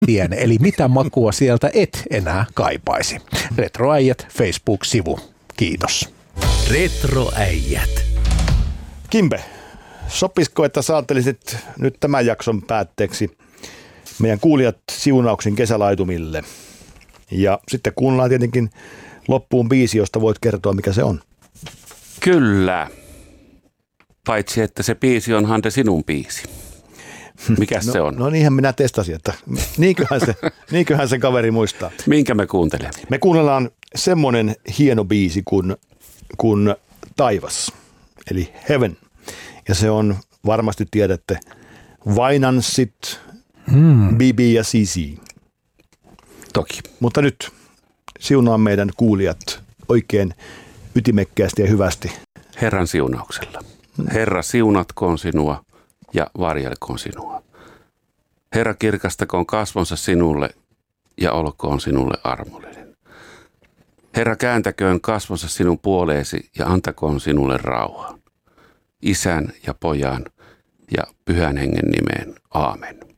tien, eli mitä makua sieltä et enää kaipaisi. Retroäijät Facebook-sivu. Kiitos. Retroäijät. Kimbe, sopisiko, että saatelisit nyt tämän jakson päätteeksi meidän kuulijat siunauksen kesälaitumille? Ja sitten kuunnellaan tietenkin loppuun biisi, josta voit kertoa, mikä se on. Kyllä. Paitsi, että se biisi on Hande sinun biisi. Mikäs se on? No niinhän minä testasin, että niinköhän se kaveri muistaa. Minkä me kuuntelemme? Me kuunnellaan semmoinen hieno biisi kuin Taivas, eli Heaven. Ja se on, varmasti tiedätte, Vainanssit, Bibi ja Sisi. Toki. Mutta nyt siunaan meidän kuulijat oikein ytimekkäästi ja hyvästi. Herran siunauksella. Herra siunatkoon sinua ja varjelkoon sinua. Herra kirkastakoon kasvonsa sinulle ja olkoon sinulle armollinen. Herra kääntäköön kasvonsa sinun puoleesi ja antakoon sinulle rauhan. Isän ja pojan ja pyhän hengen nimeen. Aamen.